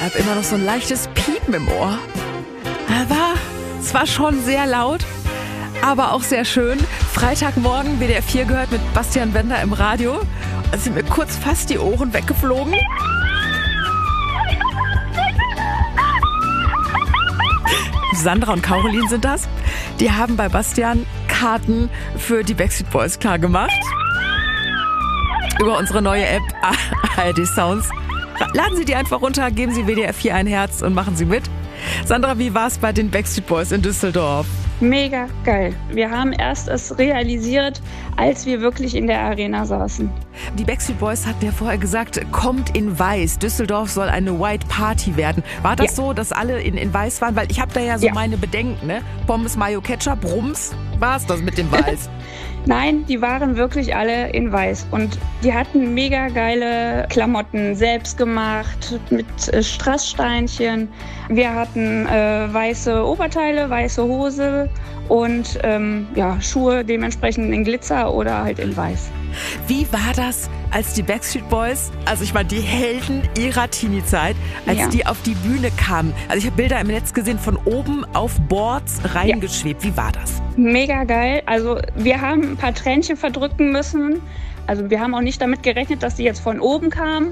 Ich habe immer noch so ein leichtes Piepen im Ohr. War zwar schon sehr laut, aber auch sehr schön. Freitagmorgen WDR 4 gehört mit Bastian Bender im Radio. Da sind mir kurz fast die Ohren weggeflogen. Sandra und Caroline sind das. Die haben bei Bastian Karten für die Backstreet Boys klar gemacht. Über unsere neue App ARD Sounds. Laden Sie die einfach runter, geben Sie WDR 4 ein Herz und machen Sie mit. Sandra, wie war es bei den Backstreet Boys in Düsseldorf? Mega geil. Wir haben erst es realisiert, als wir wirklich in der Arena saßen. Die Backstreet Boys hatten ja vorher gesagt, kommt in Weiß. Düsseldorf soll eine White Party werden. War das so, dass alle in Weiß waren? Weil ich habe da ja so meine Bedenken, ne? Pommes, Mayo, Ketchup, Rums. War es das mit dem Weiß? Nein, die waren wirklich alle in Weiß und die hatten mega geile Klamotten, selbst gemacht, mit Strasssteinchen. Wir hatten weiße Oberteile, weiße Hose und Schuhe dementsprechend in Glitzer oder halt in Weiß. Wie war das, als die Backstreet Boys, also ich meine die Helden ihrer Teenie-Zeit, als die auf die Bühne kamen? Also ich habe Bilder im Netz gesehen, von oben auf Boards reingeschwebt. Wie war das? Mega geil. Also wir haben ein paar Tränchen verdrücken müssen. Also wir haben auch nicht damit gerechnet, dass die jetzt von oben kamen.